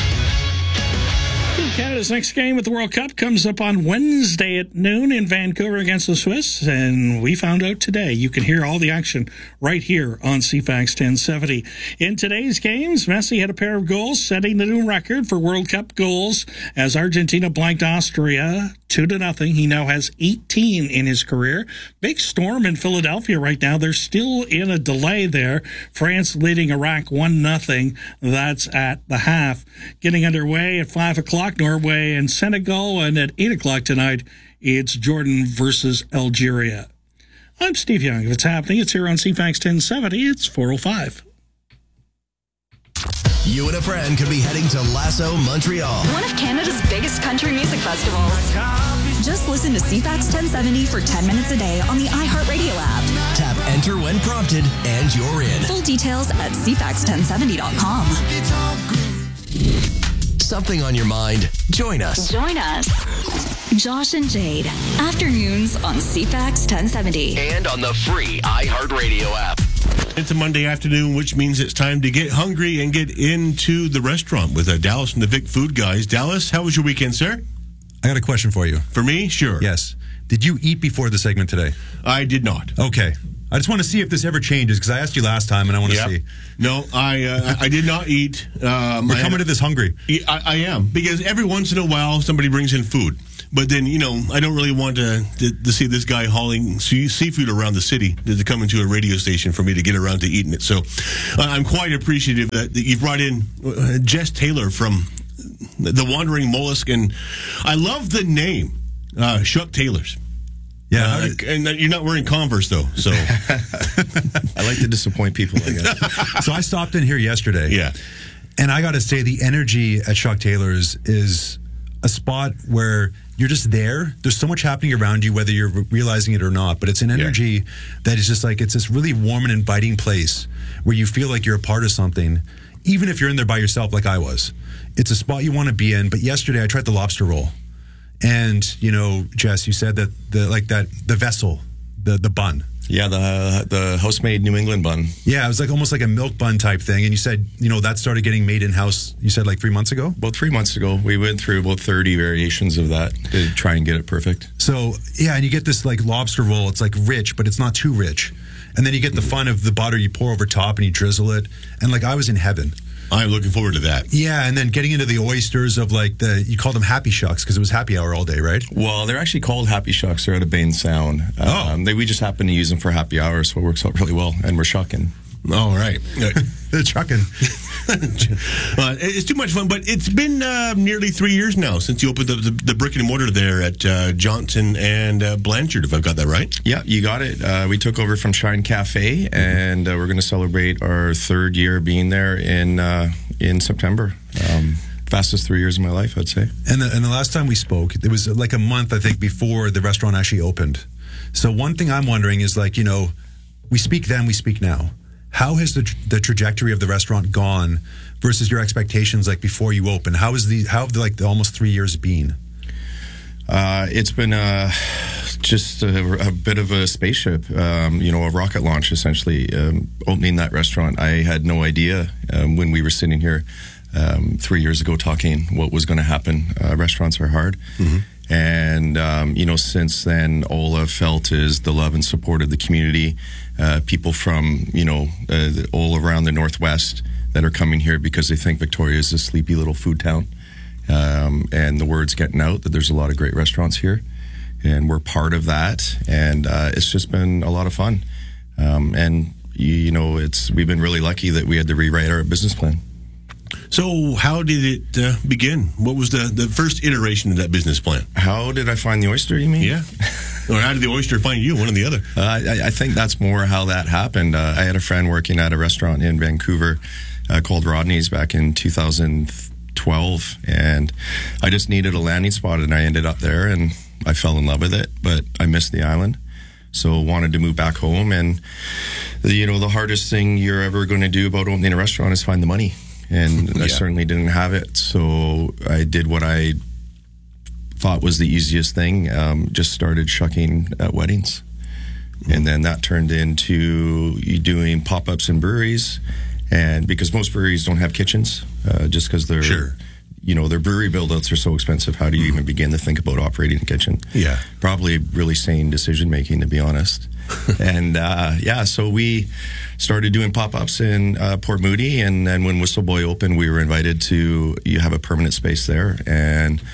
Canada's next game at the World Cup comes up on Wednesday at noon in Vancouver against the Swiss, and we found out today. You can hear all the action right here on C FAX ten seventy. In today's games, Messi had a pair of goals, setting the new record for World Cup goals as Argentina blanked Austria two to nothing. He now has eighteen in his career. Big storm in Philadelphia right now. They're still in a delay there. France leading Iraq one nothing. That's at the half. Getting underway at five o'clock, Norway and Senegal, and at eight o'clock tonight, it's Jordan versus Algeria. I'm Steve Young. If it's happening, it's here on C FAX ten seventy. It's four oh five. You and a friend could be heading to Lasso, Montreal. One of Canada's biggest country music festivals. Just listen to C FAX ten seventy for ten minutes a day on the iHeartRadio app. Tap enter when prompted, and you're in. Full details at C FAX ten seventy dot com. Something on your mind? Join us. Join us. Josh and Jade. Afternoons on C FAX ten seventy. And on the free iHeartRadio app. It's a Monday afternoon, which means it's time to get hungry and get into the restaurant with uh, Dallas and the Vic Food Guys. Dallas, how was your weekend, sir? I got a question for you. For me? Sure. Yes. Did you eat before the segment today? I did not. Okay. I just want to see if this ever changes, because I asked you last time, and I want to Yep. see. No, I uh, I did not eat. Um, We're I coming had- to this hungry. I, I am, because every once in a while somebody brings in food. But then, you know, I don't really want to to, to see this guy hauling sea, seafood around the city to, to come into a radio station for me to get around to eating it. So uh, I'm quite appreciative that, that you've brought in uh, Jess Taylor from the Wandering Mollusk. And I love the name, uh, Shuck Taylor's. Yeah, uh, and you're not wearing Converse, though, so. I like to disappoint people, I guess. So I stopped in here yesterday. Yeah. And I got to say, the energy at Shuck Taylor's is a spot where you're just there. There's so much happening around you, whether you're realizing it or not. But it's an energy yeah. that is just like, it's this really warm and inviting place where you feel like you're a part of something, even if you're in there by yourself like I was. It's a spot you want to be in. But yesterday I tried the lobster roll. And, you know, Jess, you said that the like that the vessel, the the bun. Yeah, the the house-made New England bun. Yeah, it was like almost like a milk bun type thing. And you said, you know, that started getting made in-house, you said like three months ago? About three months ago. We went through about thirty variations of that to try and get it perfect. So, yeah, and you get this like lobster roll. It's like rich, but it's not too rich. And then you get the fun of the butter you pour over top and you drizzle it. And like I was in heaven. I'm looking forward to that. Yeah, and then getting into the oysters of like the, you call them Happy Shucks because it was happy hour all day, right? Well, they're actually called Happy Shucks. They're out of Bain Sound. Oh. Um, they, we just happen to use them for happy hour, so it works out really well. And we're shucking. All right. They're chucking. uh, it's too much fun, but it's been uh, nearly three years now since you opened the, the, the brick and mortar there at uh, Johnson and uh, Blanchard, if I've got that right. Yeah, you got it. Uh, we took over from Shine Cafe, mm-hmm. and uh, we're going to celebrate our third year being there in uh, in September. Um, fastest three years of my life, I'd say. And the, and the last time we spoke, it was like a month, I think, before the restaurant actually opened. So one thing I'm wondering is like, you know, we speak then, we speak now. How has the the trajectory of the restaurant gone versus your expectations like before you opened? How is the how have the, like the almost three years been? Uh, it's been uh, just a, a bit of a spaceship, um, you know, a rocket launch essentially. Um, opening that restaurant, I had no idea um, when we were sitting here um, three years ago talking what was going to happen. Uh, restaurants are hard. Mm-hmm. And, um, you know, since then, all I've felt is the love and support of the community. Uh, people from, you know, uh, all around the Northwest that are coming here because they think Victoria is a sleepy little food town. Um, and the word's getting out that there's a lot of great restaurants here. And we're part of that. And uh, it's just been a lot of fun. Um, and, you, you know, it's we've been really lucky that we had to rewrite our business plan. So how did it uh, begin? What was the, the first iteration of that business plan? How did I find the oyster, you mean? Yeah. Or how did the oyster find you, one or the other? Uh, I, I think that's more how that happened. Uh, I had a friend working at a restaurant in Vancouver uh, called Rodney's back in two thousand twelve, and I just needed a landing spot, and I ended up there, and I fell in love with it, but I missed the island. So wanted to move back home, and you know, the hardest thing you're ever going to do about opening a restaurant is find the money. And yeah. I certainly didn't have it, so I did what I thought was the easiest thing, um, just started shucking at weddings. Mm-hmm. And then that turned into doing pop-ups in breweries, and because most breweries don't have kitchens, uh, just because they're, sure. you know, their brewery build-outs are so expensive, how do you mm-hmm. even begin to think about operating a kitchen? Yeah. Probably really sane decision-making, to be honest. and uh, yeah, so we started doing pop-ups in uh, Port Moody, and then when Whistle Boy opened, we were invited to you have a permanent space there, and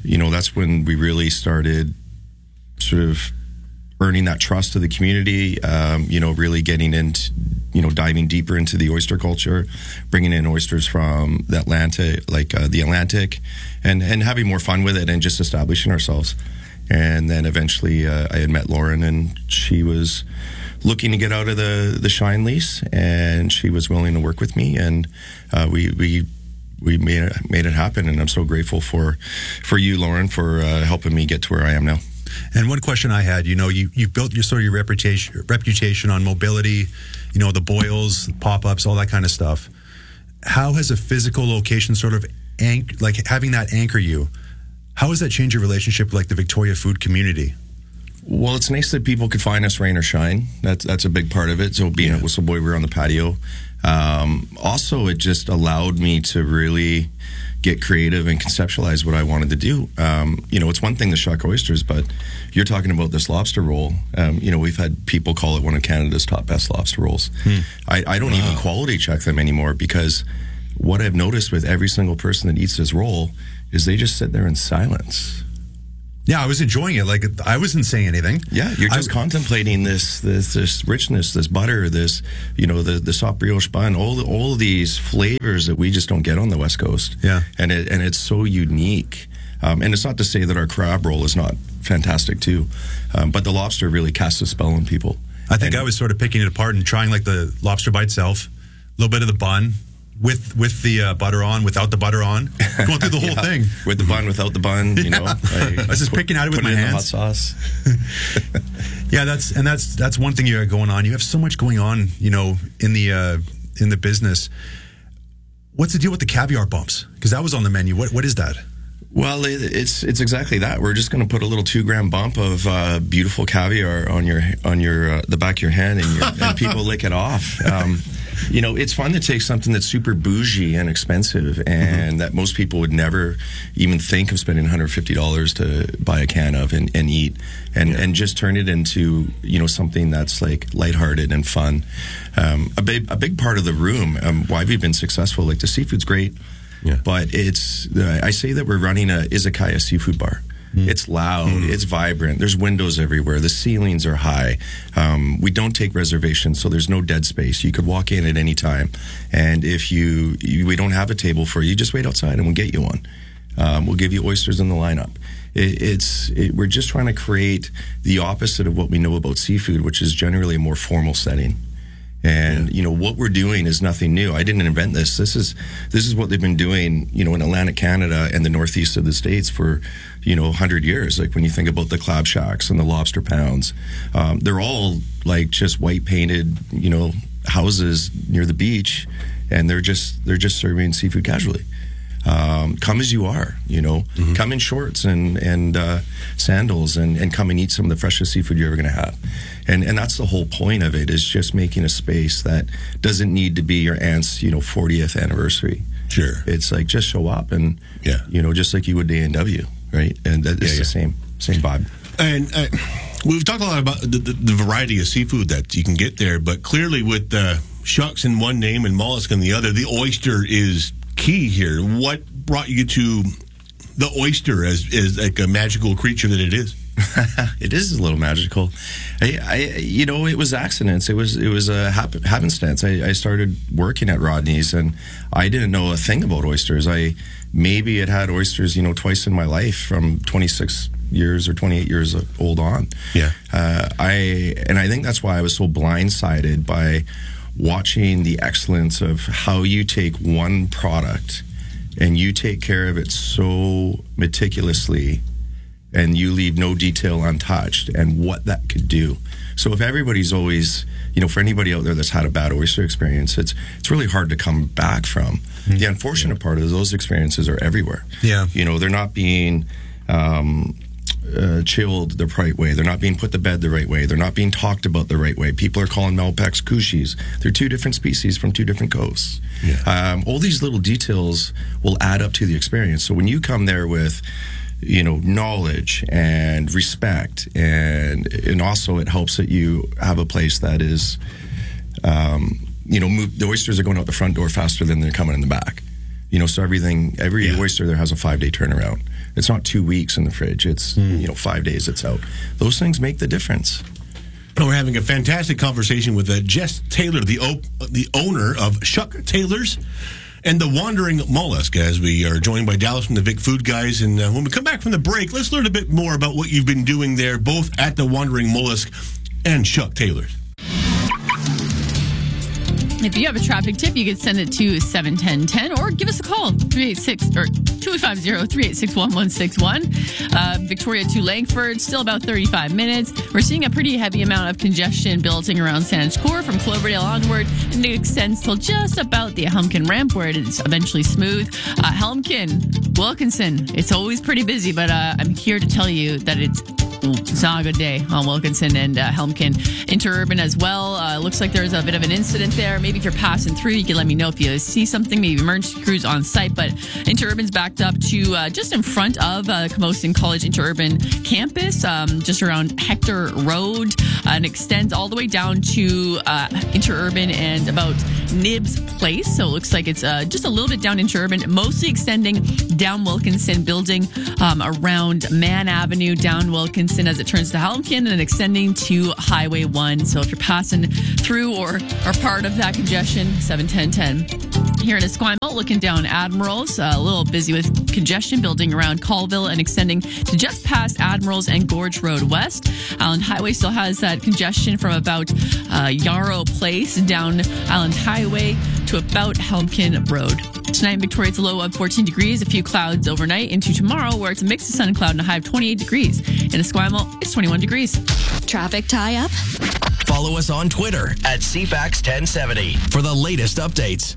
you know, that's when we really started sort of earning that trust of the community, um, you know, really getting into, you know, diving deeper into the oyster culture, bringing in oysters from the Atlantic, like uh, the Atlantic, and, and having more fun with it and just establishing ourselves. And then eventually uh, I had met Lauren, and she was looking to get out of the, the Shine lease, and she was willing to work with me, and uh, we, we, we made it, made it happen. And I'm so grateful for, for you, Lauren, for uh, helping me get to where I am now. And one question I had, you know, you, you built your sort of your reputation reputation on mobility, you know, the boils, pop-ups, all that kind of stuff. How has a physical location sort of, anch- like having that anchor you, how has that changed your relationship with like the Victoria food community? Well, it's nice that people could find us rain or shine. That's, that's a big part of it. So being yeah. a Whistle Boy, we were on the patio. Um, also, it just allowed me to really get creative and conceptualize what I wanted to do. Um, you know, it's one thing to shuck oysters, but you're talking about this lobster roll. Um, you know, we've had people call it one of Canada's top best lobster rolls. Hmm. I, I don't wow. even quality check them anymore, because what I've noticed with every single person that eats this roll is they just sit there in silence. Yeah, I was enjoying it. Like, I wasn't saying anything. Yeah, you're just I, contemplating this, this, this richness, this butter, this, you know, the, the soft brioche bun, all the, all of these flavors that we just don't get on the West Coast. Yeah, and it and it's so unique. Um, and it's not to say that our crab roll is not fantastic too, um, but the lobster really casts a spell on people. I think and, I was sort of picking it apart and trying like the lobster by itself, a little bit of the bun. With with the uh, butter on, without the butter on, going through the whole yeah, thing. With the bun, without the bun, you know. Yeah. I, I was just put, picking at it with my it in hands. The hot sauce. Yeah, that's and that's that's one thing you got going on. You have so much going on, you know, in the uh, in the business. What's the deal with the caviar bumps? Because that was on the menu. What what is that? Well, it, it's it's exactly that. We're just going to put a little two gram bump of uh, beautiful caviar on your on your uh, the back of your hand, and, your, and people lick it off. Um, you know, it's fun to take something that's super bougie and expensive, and mm-hmm. that most people would never even think of spending one hundred fifty dollars to buy a can of and, and eat, and yeah. and just turn it into, you know, something that's like lighthearted and fun. Um, a big a big part of the room, um, why we've been successful. Like, the seafood's great. Yeah. But it's, I say that we're running a izakaya seafood bar. Mm. It's loud, mm. it's vibrant, there's windows everywhere, the ceilings are high. Um, we don't take reservations, so there's no dead space. You could walk in at any time. And if you, you we don't have a table for you, just wait outside and we'll get you one. Um, we'll give you oysters in the lineup. It, it's, it, we're just trying to create the opposite of what we know about seafood, which is generally a more formal setting. And, you know, what we're doing is nothing new. I didn't invent this. This is this is what they've been doing, you know, in Atlantic Canada and the northeast of the States for, you know, one hundred years. Like, when you think about the Clab Shacks and the Lobster Pounds, um, they're all like just white painted, you know, houses near the beach, and they're just they're just serving seafood casually. Um, come as you are, you know, mm-hmm. come in shorts and, and uh, sandals and, and come and eat some of the freshest seafood you're ever going to have. And and that's the whole point of it, is just making a space that doesn't need to be your aunt's, you know, fortieth anniversary. Sure. It's like, just show up and, yeah. you know, just like you would A and W, right? And that, it's yeah, yeah. the same, same vibe. And uh, we've talked a lot about the, the, the variety of seafood that you can get there, but clearly with uh, shucks in one name and mollusk in the other, the oyster is key here. What brought you to the oyster as, as like a magical creature that it is? It is a little magical. I, I, you know, it was accidents. It was, it was a hap- happenstance. I, I started working at Rodney's, and I didn't know a thing about oysters. I maybe had had oysters, you know, twice in my life, from twenty-six years or twenty-eight years old on. Yeah. Uh, I and I think that's why I was so blindsided by watching the excellence of how you take one product and you take care of it so meticulously, and you leave no detail untouched, and what that could do. So if everybody's always, you know, for anybody out there that's had a bad oyster experience, it's it's really hard to come back from. Mm-hmm. The unfortunate yeah. part is those experiences are everywhere. Yeah. You know, they're not being um, uh, chilled the right way. They're not being put to bed the right way. They're not being talked about the right way. People are calling Malpecs coochies. They're two different species from two different coasts. Yeah. Um, all these little details will add up to the experience. So when you come there with, you know, knowledge and respect, and and also it helps that you have a place that is, um, you know, move, the oysters are going out the front door faster than they're coming in the back. You know, so everything, every yeah. oyster there has a five day turnaround. It's not two weeks in the fridge. It's, mm. you know, five days it's out. Those things make the difference. We're having a fantastic conversation with uh, Jess Taylor, the o- the owner of Shuck Taylor's and the Wandering Mollusk, as we are joined by Dallas from the Vic Food Guys. And uh, when we come back from the break, let's learn a bit more about what you've been doing there, both at the Wandering Mollusk and Shuck Taylor's. If you have a traffic tip, you can send it to seven ten ten or give us a call, three eight six or two five zero, three eight six, one one six one. Uh, Victoria to Langford, still about thirty-five minutes. We're seeing a pretty heavy amount of congestion building around Saanich Core from Cloverdale onward, and it extends till just about the Helmkin ramp where it is eventually smooth. Uh, Helmkin, Wilkinson, it's always pretty busy, but uh, I'm here to tell you that it's It's not a good day on Wilkinson and uh, Helmkin. Interurban as well. Uh, looks like there's a bit of an incident there. Maybe if you're passing through, you can let me know if you see something. Maybe emergency crews on site. But Interurban's backed up to uh, just in front of uh, Camosun College Interurban campus, um, just around Hector Road, uh, and extends all the way down to uh, Interurban and about Nibs Place. So it looks like it's uh, just a little bit down Interurban, mostly extending down Wilkinson, building um, around Mann Avenue, down Wilkinson as it turns to Helmkin, and then extending to Highway one. So if you're passing through or are part of that congestion, seven ten ten. Here in Esquimalt, looking down Admirals, uh, a little busy with congestion building around Colville and extending to just past Admirals and Gorge Road West. Island Highway still has that congestion from about uh, Yarrow Place down Island Highway to about Helmkin Road. Tonight in Victoria, it's a low of fourteen degrees, a few clouds overnight into tomorrow where it's a mix of sun and cloud and a high of twenty-eight degrees. In Esquimalt, it's twenty-one degrees. Traffic tie-up? Follow us on Twitter at C FAX ten seventy for the latest updates.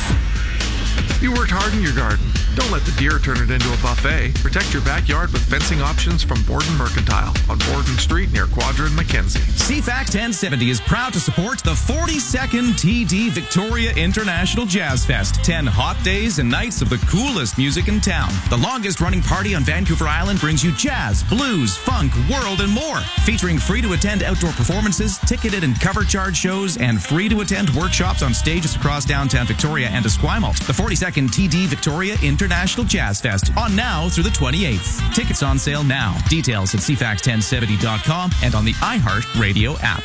You worked hard in your garden. Don't let the deer turn it into a buffet. Protect your backyard with fencing options from Borden Mercantile on Borden Street near Quadra and Mackenzie. C FAX ten seventy is proud to support the forty-second T D Victoria International Jazz Fest. ten hot days and nights of the coolest music in town. The longest running party on Vancouver Island brings you jazz, blues, funk, world, and more. Featuring free-to-attend outdoor performances, ticketed and cover charge shows, and free-to-attend workshops on stages across downtown Victoria and Esquimalt. The forty-second T D Victoria International Jazz Fest, on now through the twenty-eighth. Tickets on sale now. Details at C FAX ten seventy dot com and on the iHeart Radio app.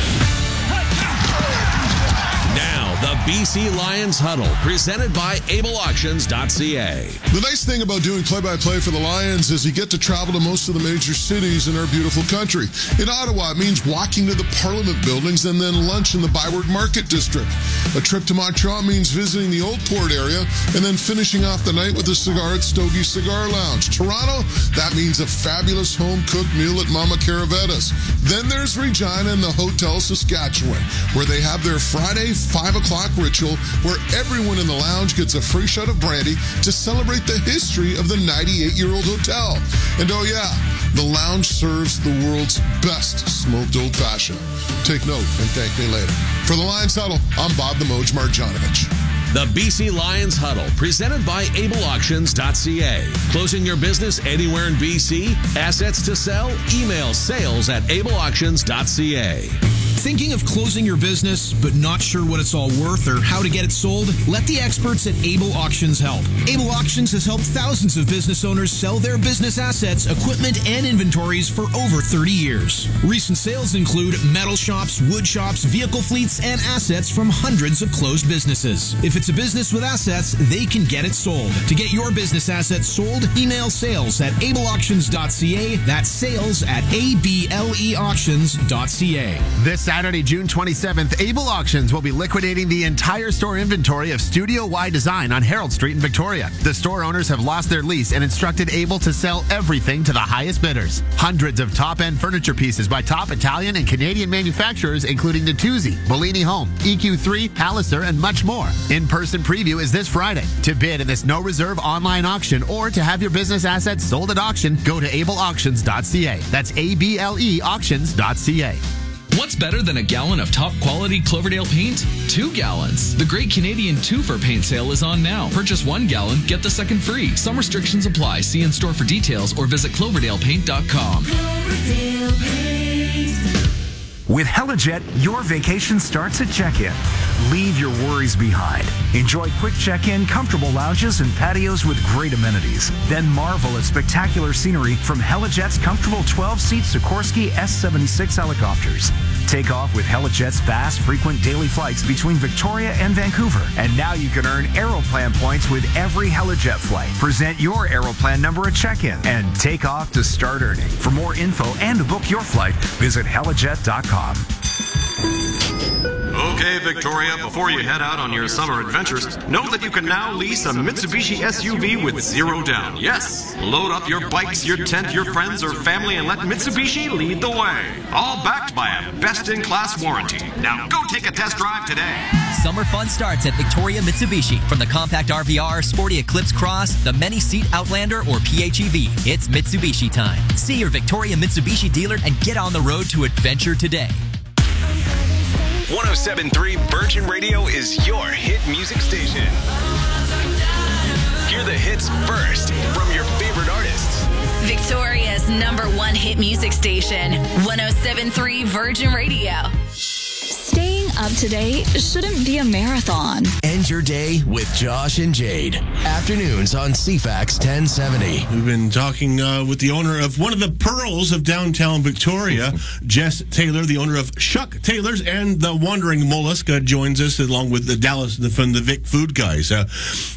Now, the B C Lions Huddle, presented by able auctions dot c a. The nice thing about doing play-by-play for the Lions is you get to travel to most of the major cities in our beautiful country. In Ottawa, it means walking to the Parliament buildings and then lunch in the Byward Market District. A trip to Montreal means visiting the Old Port area and then finishing off the night with a cigar at Stogie Cigar Lounge. Toronto, that means a fabulous home-cooked meal at Mama Caravetta's. Then there's Regina and the Hotel Saskatchewan, where they have their Friday five o'clock ritual where everyone in the lounge gets a free shot of brandy to celebrate the history of the ninety-eight-year-old hotel. And oh yeah, the lounge serves the world's best smoked old-fashioned. Take note and thank me later. For the Lions Huddle, I'm Bob the Moj Marjanovic. The B C Lions Huddle, presented by able auctions dot c a. Closing your business anywhere in B C? Assets to sell? Email sales at able auctions dot c a. Thinking of closing your business, but not sure what it's all worth or how to get it sold? Let the experts at Able Auctions help. Able Auctions has helped thousands of business owners sell their business assets, equipment, and inventories for over thirty years. Recent sales include metal shops, wood shops, vehicle fleets, and assets from hundreds of closed businesses. If it's a business with assets, they can get it sold. To get your business assets sold, email sales at able auctions dot c a. That's sales at able auctions dot c a. This Saturday, June twenty-seventh, Able Auctions will be liquidating the entire store inventory of Studio Y Design on Harold Street in Victoria. The store owners have lost their lease and instructed Able to sell everything to the highest bidders. Hundreds of top-end furniture pieces by top Italian and Canadian manufacturers, including Natuzzi, Bellini Home, E Q three, Palliser, and much more. In-person preview is this Friday. To bid in this no-reserve online auction or to have your business assets sold at auction, go to able auctions dot c a. That's A B L E auctions dot c a. What's better than a gallon of top-quality Cloverdale paint? Two gallons. The Great Canadian two-for paint sale is on now. Purchase one gallon, get the second free. Some restrictions apply. See in-store for details or visit cloverdale paint dot com. Cloverdale Paint. With Helijet, your vacation starts at check-in. Leave your worries behind. Enjoy quick check-in, comfortable lounges, and patios with great amenities. Then marvel at spectacular scenery from Helijet's comfortable twelve-seat Sikorsky S seventy-six helicopters. Take off with Helijet's fast, frequent daily flights between Victoria and Vancouver. And now you can earn Aeroplan points with every Helijet flight. Present your Aeroplan number at check-in and take off to start earning. For more info and to book your flight, visit helijet dot com. Okay, Victoria, before you head out on your summer adventures, know that you can now lease a Mitsubishi S U V with zero down. Yes, load up your bikes, your tent, your friends, or family, and let Mitsubishi lead the way. All backed by a best-in-class warranty. Now go take a test drive today. Summer fun starts at Victoria Mitsubishi. From the compact R V R, sporty Eclipse Cross, the many-seat Outlander, or P H E V, it's Mitsubishi time. See your Victoria Mitsubishi dealer and get on the road to adventure today. one oh seven point three Virgin Radio is your hit music station. Hear the hits first from your favorite artists. Victoria's number one hit music station, one oh seven point three Virgin Radio. Staying up to date shouldn't be a marathon. End your day with Josh and Jade. Afternoons on C FAX ten seventy. We've been talking uh, with the owner of one of the pearls of downtown Victoria, Jess Taylor, the owner of Shuck Taylor's, and the Wandering Mollusk uh, joins us along with the Dallas from the Vic Food Guys. Uh,